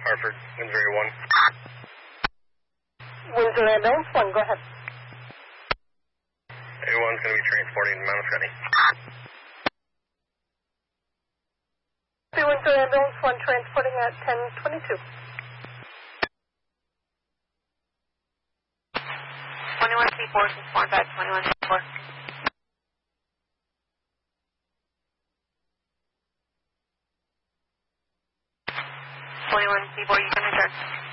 Hartford, Windsor 1. Windsor Ambulance 1, go ahead. A1's going to be transporting to Mount Scotty. Windsor Ambulance 1 transporting at 1022. 21C4, respond back 21C4. 21C4, you can return.